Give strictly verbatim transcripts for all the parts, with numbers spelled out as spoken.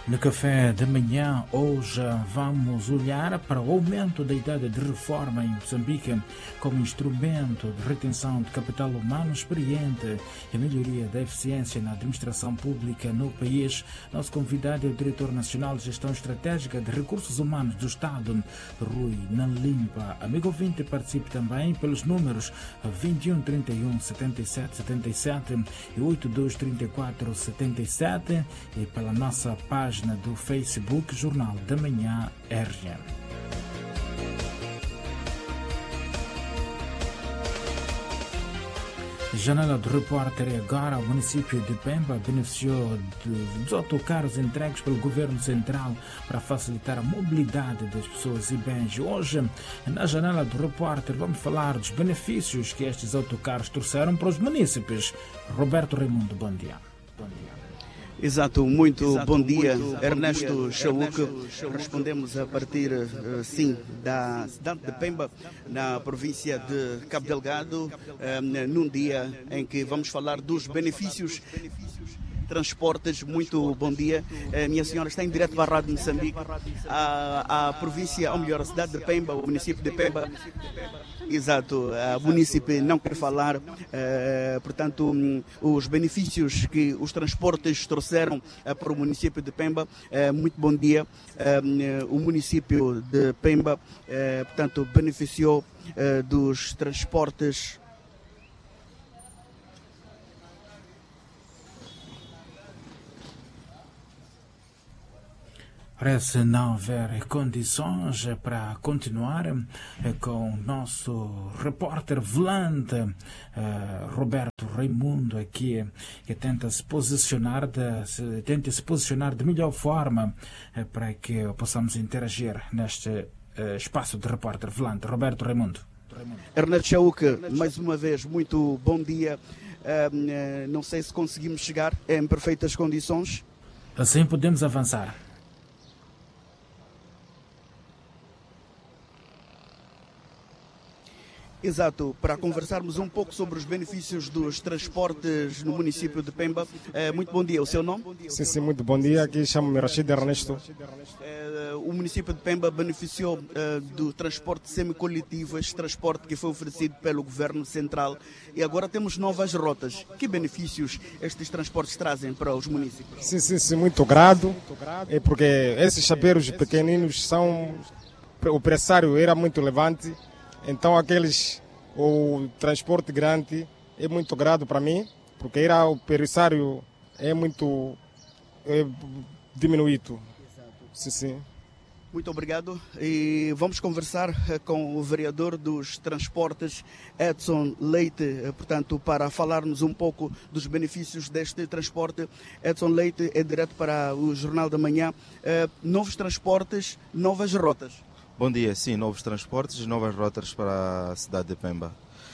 No café da manhã, hoje vamos olhar para o aumento da idade de reforma em Moçambique como instrumento de retenção de capital humano experiente e melhoria da eficiência na administração pública no país. Nosso convidado é o Diretor Nacional de Gestão Estratégica de Recursos Humanos do Estado, Rui Nalimpa. Amigo ouvinte, participe também pelos números vinte e um, trinta e um, setenta e sete, setenta e sete e oitenta e dois, trinta e quatro, setenta e sete e pela nossa página do Facebook Jornal da Manhã R G M. Janela do repórter e agora o município de Pemba beneficiou de, dos autocarros entregues pelo governo central para facilitar a mobilidade das pessoas e bens. Hoje, na janela do repórter, vamos falar dos benefícios que estes autocarros trouxeram para os munícipes. Roberto Raimundo, bom dia. Bom dia. Exato, muito Exato, bom dia, muito Ernesto bom dia. Chauque. Ernesto Respondemos a partir, uh, sim, da cidade de Pemba, na província de Cabo Delgado, um, num dia em que vamos falar dos benefícios transportes. Muito bom dia. Uh, minha senhora está em direto para a Rádio Moçambique, a, a província, ou melhor, a cidade de Pemba, o município de Pemba. Exato, a município não quer falar, uh, portanto, um, os benefícios que os transportes trouxeram uh, para o município de Pemba. Uh, muito bom dia. Uh, o município de Pemba, uh, portanto, beneficiou uh, dos transportes. Parece não haver condições para continuar com o nosso repórter volante, uh, Roberto Raimundo, aqui, que tenta se posicionar de, tenta se posicionar de melhor forma uh, para que possamos interagir neste uh, espaço de repórter volante. Roberto Raimundo. Ernesto Chauque, mais uma vez, muito bom dia. Uh, uh, não sei se conseguimos chegar em perfeitas condições. Assim podemos avançar. Exato, para conversarmos um pouco sobre os benefícios dos transportes no município de Pemba. É, muito bom dia, o seu nome? Sim, sim, muito bom dia, aqui chamo-me Rachid Ernesto. É, o município de Pemba beneficiou é, do transporte semicoletivo, este transporte que foi oferecido pelo governo central, e agora temos novas rotas. Que benefícios estes transportes trazem para os municípios? Sim, sim, sim, muito grato, é porque esses chapeiros pequeninos são, o pressário era muito elevante. Então aqueles, o transporte grande é muito grato para mim, porque era o pressário é muito é, diminuído. Sim, sim. Muito obrigado e vamos conversar com o vereador dos transportes, Edson Leite, portanto, para falarmos um pouco dos benefícios deste transporte. Edson Leite é direto para o Jornal da Manhã. Uh, novos transportes, novas rotas. Bom dia, sim, novos transportes e novas rotas para a cidade de Pemba.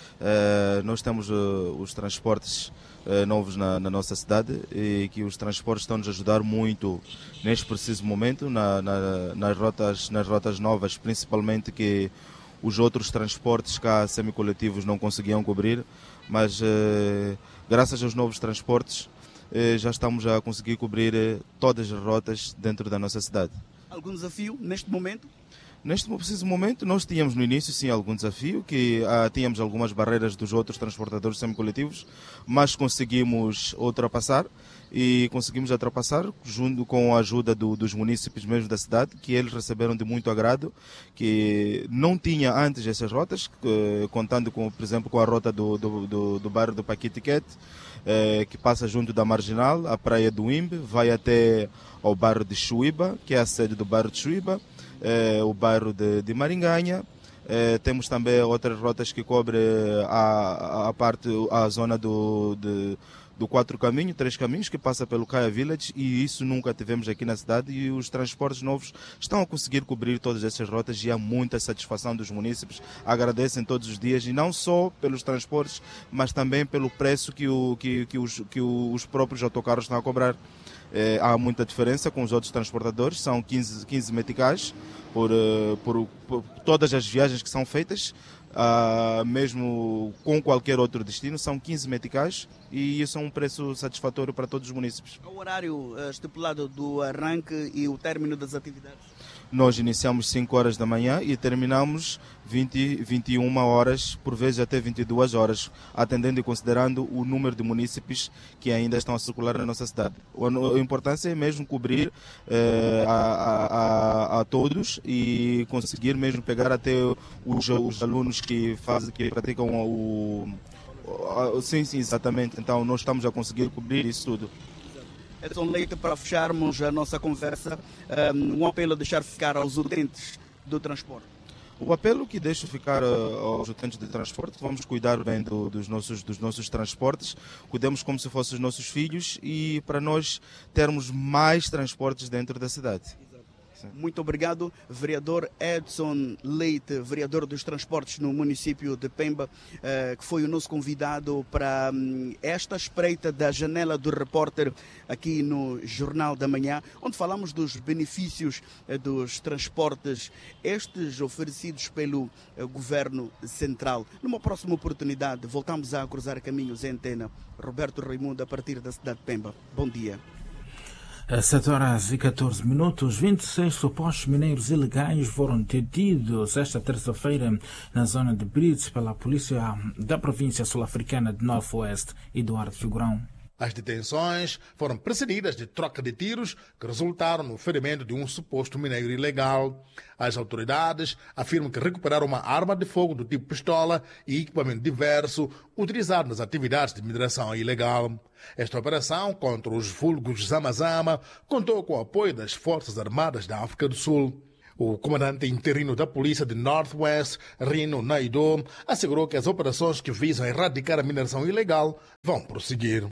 Uh, nós temos uh, os transportes uh, novos na, na nossa cidade e que os transportes estão nos ajudar muito neste preciso momento, na, na, nas, rotas, nas rotas novas, principalmente que os outros transportes cá semicoletivos não conseguiam cobrir, mas uh, graças aos novos transportes uh, já estamos a conseguir cobrir uh, todas as rotas dentro da nossa cidade. Algum desafio neste momento? Neste preciso momento, nós tínhamos no início, sim, algum desafio, que ah, tínhamos algumas barreiras dos outros transportadores semicoletivos, mas conseguimos ultrapassar e conseguimos ultrapassar junto com a ajuda do, dos munícipes mesmo da cidade, que eles receberam de muito agrado, que não tinha antes essas rotas, que, contando, com, por exemplo, com a rota do, do, do, do bairro do Paquitiquete, eh, que passa junto da Marginal, a praia do Imbe, vai até ao bairro de Chuíba, que é a sede do bairro de Chuíba, É, o bairro de, de Maringanha. É, temos também outras rotas que cobrem a, a parte, a zona do, de, do Quatro Caminhos, Três Caminhos, que passa pelo Caia Village, e isso nunca tivemos aqui na cidade, e os transportes novos estão a conseguir cobrir todas essas rotas e há muita satisfação dos munícipes, agradecem todos os dias, e não só pelos transportes, mas também pelo preço que, o, que, que, os, que os próprios autocarros estão a cobrar. eh, há muita diferença com os outros transportadores, são quinze, quinze meticais por, por, por todas as viagens que são feitas, uh, mesmo com qualquer outro destino, são quinze meticais e isso é um preço satisfatório para todos os municípios. O horário estipulado do arranque e o término das atividades? Nós iniciamos cinco horas da manhã e terminamos vinte, vinte e uma horas, por vezes até vinte e duas horas, atendendo e considerando o número de munícipes que ainda estão a circular na nossa cidade. A importância é mesmo cobrir eh, a, a, a todos e conseguir mesmo pegar até os, os alunos que fazem, que praticam o, o... Sim, sim, exatamente. Então nós estamos a conseguir cobrir isso tudo. Edson Leite, para fecharmos a nossa conversa, um apelo a deixar ficar aos utentes do transporte. O apelo que deixo ficar uh, aos utentes de transporte, vamos cuidar bem do, dos, nossos, dos nossos transportes, cuidemos como se fossem os nossos filhos e para nós termos mais transportes dentro da cidade. Muito obrigado, vereador Edson Leite, vereador dos transportes no município de Pemba, que foi o nosso convidado para esta espreita da Janela do Repórter aqui no Jornal da Manhã, onde falamos dos benefícios dos transportes, estes oferecidos pelo Governo Central. Numa próxima oportunidade, voltamos a cruzar caminhos em antena. Roberto Raimundo, a partir da cidade de Pemba. Bom dia. Às sete horas e catorze minutos, vinte e seis supostos mineiros ilegais foram detidos esta terça-feira na zona de Brits pela polícia da província sul-africana de Northwest, Eduardo Figurão. As detenções foram precedidas de troca de tiros que resultaram no ferimento de um suposto mineiro ilegal. As autoridades afirmam que recuperaram uma arma de fogo do tipo pistola e equipamento diverso utilizado nas atividades de mineração ilegal. Esta operação contra os vulgos Zama-Zama contou com o apoio das Forças Armadas da África do Sul. O comandante interino da polícia de Northwest, Rino Naidoo, assegurou que as operações que visam erradicar a mineração ilegal vão prosseguir.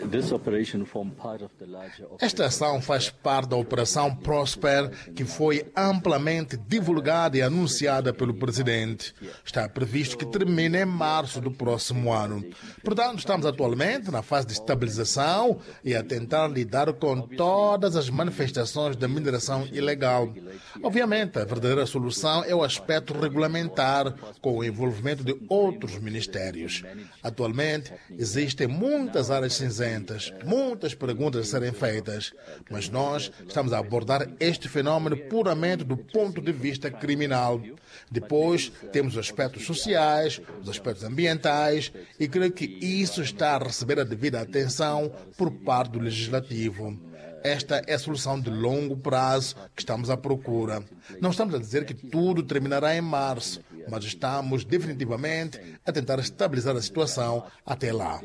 Esta ação faz parte da Operação Prosper, que foi amplamente divulgada e anunciada pelo presidente. Está previsto que termine em março do próximo ano. Portanto, estamos atualmente na fase de estabilização e a tentar lidar com todas as manifestações da mineração ilegal. Obviamente, a verdadeira solução é o aspecto regulamentar, com o envolvimento de outros ministérios. Atualmente, existem muitas áreas cinzentas, muitas perguntas a serem feitas, mas nós estamos a abordar este fenômeno puramente do ponto de vista criminal. Depois, temos os aspectos sociais, os aspectos ambientais, e creio que isso está a receber a devida atenção por parte do Legislativo. Esta é a solução de longo prazo que estamos à procura. Não estamos a dizer que tudo terminará em março, mas estamos definitivamente a tentar estabilizar a situação até lá.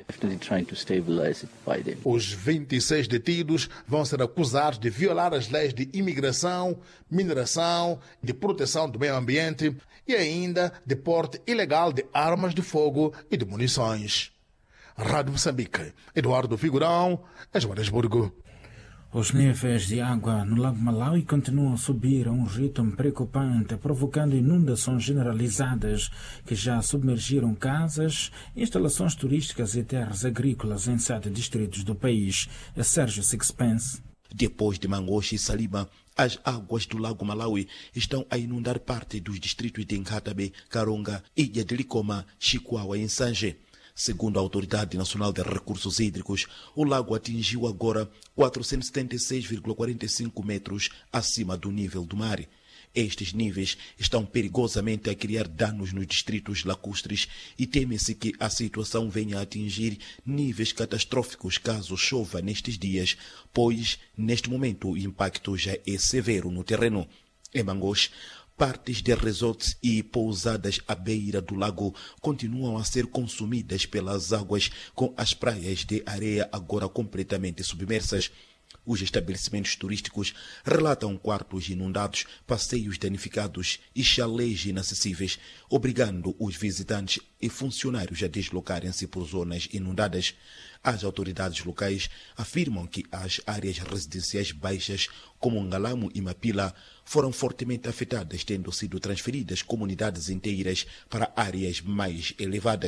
Os vinte e seis detidos vão ser acusados de violar as leis de imigração, mineração, de proteção do meio ambiente e ainda de porte ilegal de armas de fogo e de munições. Rádio Moçambique, Eduardo Figurão, Joanesburgo. Os níveis de água no Lago Malawi continuam a subir a um ritmo preocupante, provocando inundações generalizadas que já submergiram casas, instalações turísticas e terras agrícolas em sete distritos do país. É Sérgio Sixpence. Depois de Mangoche e Salima, as águas do Lago Malawi estão a inundar parte dos distritos de Nkatabe, Karonga, Ilha de Likoma, Chikwawa e Nsanje. Segundo a Autoridade Nacional de Recursos Hídricos, o lago atingiu agora quatrocentos e setenta e seis vírgula quarenta e cinco metros acima do nível do mar. Estes níveis estão perigosamente a criar danos nos distritos lacustres e teme-se que a situação venha a atingir níveis catastróficos caso chova nestes dias, pois, neste momento, o impacto já é severo no terreno. Em Mangoche, partes de resorts e pousadas à beira do lago continuam a ser consumidas pelas águas, com as praias de areia agora completamente submersas. Os estabelecimentos turísticos relatam quartos inundados, passeios danificados e chalés inacessíveis, obrigando os visitantes e funcionários a deslocarem-se por zonas inundadas. As autoridades locais afirmam que as áreas residenciais baixas, como Ngalamo e Mapila, foram fortemente afetadas, tendo sido transferidas comunidades inteiras para áreas mais elevadas.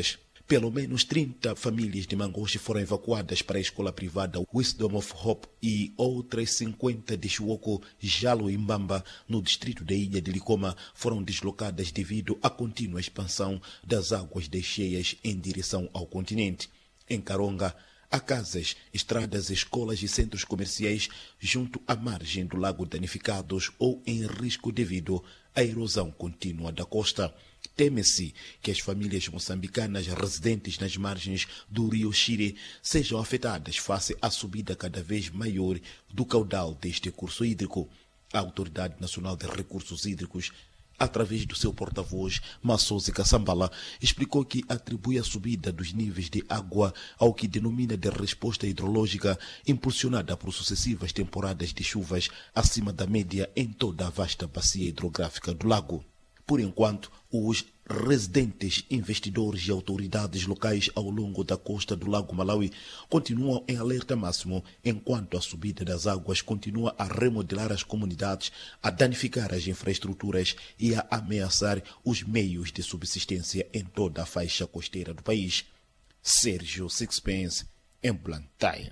Pelo menos trinta famílias de Mangoche foram evacuadas para a escola privada Wisdom of Hope e outras cinquenta de Chuoco, Jalo e Mbamba, no distrito da ilha de Licoma, foram deslocadas devido à contínua expansão das águas das cheias em direção ao continente. Em Karonga, há casas, estradas, escolas e centros comerciais junto à margem do lago danificados ou em risco devido à erosão contínua da costa. Teme-se que as famílias moçambicanas residentes nas margens do rio Xire sejam afetadas face à subida cada vez maior do caudal deste curso hídrico. A Autoridade Nacional de Recursos Hídricos, através do seu porta-voz, Massozi Kassambala, explicou que atribui a subida dos níveis de água ao que denomina de resposta hidrológica impulsionada por sucessivas temporadas de chuvas acima da média em toda a vasta bacia hidrográfica do lago. Por enquanto, os residentes, investidores e autoridades locais ao longo da costa do Lago Malawi continuam em alerta máximo enquanto a subida das águas continua a remodelar as comunidades, a danificar as infraestruturas e a ameaçar os meios de subsistência em toda a faixa costeira do país. Sérgio Sixpence, em Blantyre.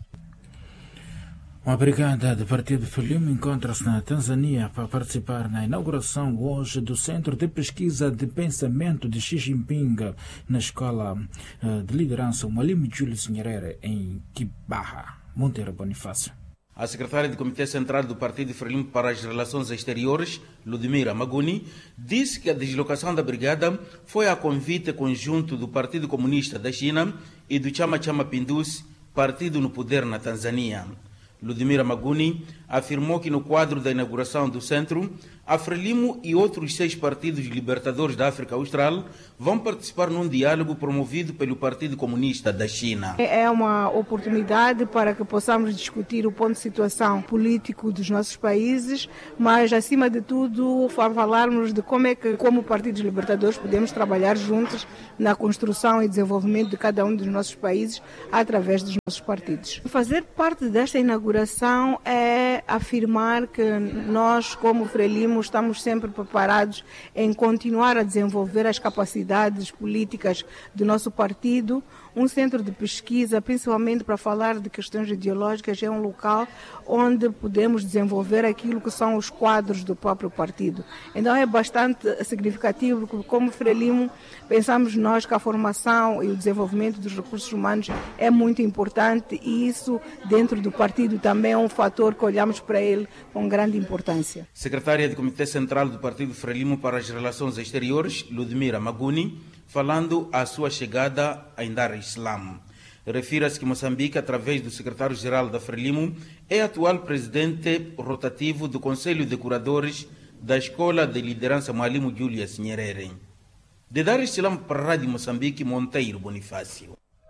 Uma brigada do Partido Frelimo encontra-se na Tanzânia para participar na inauguração hoje do Centro de Pesquisa de Pensamento de Xi Jinping na Escola de Liderança Mwalimu Julius Nyerere, em Kibaha, Monteiro Bonifácio. A secretária do Comitê Central do Partido Frelimo para as Relações Exteriores, Ludmira Maguni, disse que a deslocação da brigada foi a convite conjunto do Partido Comunista da China e do Chama Chama Pinduzi, partido no poder na Tanzânia. Ludmira Maguni afirmou que no quadro da inauguração do centro, a Frelimo e outros seis partidos libertadores da África Austral vão participar num diálogo promovido pelo Partido Comunista da China. É uma oportunidade para que possamos discutir o ponto de situação político dos nossos países, mas acima de tudo falarmos de como é que, como partidos libertadores, podemos trabalhar juntos na construção e desenvolvimento de cada um dos nossos países através dos nossos partidos. Fazer parte desta inauguração é afirmar que nós, como Frelimo, estamos sempre preparados em continuar a desenvolver as capacidades políticas do nosso partido. Um centro de pesquisa, principalmente para falar de questões ideológicas, é um local onde podemos desenvolver aquilo que são os quadros do próprio partido. Então é bastante significativo que, como Frelimo, pensamos nós que a formação e o desenvolvimento dos recursos humanos é muito importante e isso, dentro do partido, também é um fator que olhamos para ele com grande importância. Secretária do Comitê Central do Partido Frelimo para as Relações Exteriores, Ludmira Maguni, falando à sua chegada a Dar es Salaam. Refira-se que Moçambique, através do secretário-geral da Frelimo, é atual presidente rotativo do Conselho de Curadores da Escola de Liderança Mwalimu Julius Nyerere. De Dar es Salaam para a Rádio Moçambique, Monteiro Bonifácio.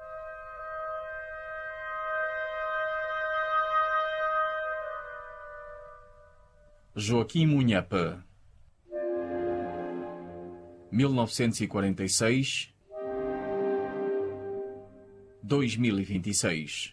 Joaquim Munhapa, mil novecentos e quarenta e seis a dois mil e vinte e seis.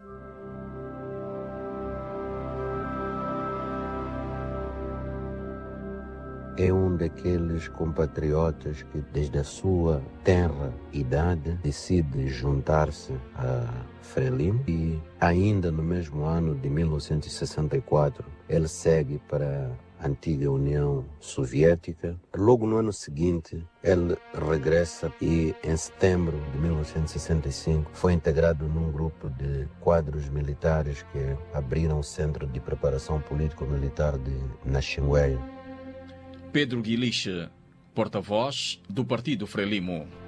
É um daqueles compatriotas que, desde a sua tenra idade, decide juntar-se a Frelimo e, ainda no mesmo ano de mil novecentos e sessenta e quatro, ele segue para a antiga União Soviética. Logo no ano seguinte, ele regressa e, em setembro de mil novecentos e sessenta e cinco, foi integrado num grupo de quadros militares que abriram o Centro de Preparação Político-Militar de Naxingué. Pedro Guiliche, porta-voz do Partido Frelimo.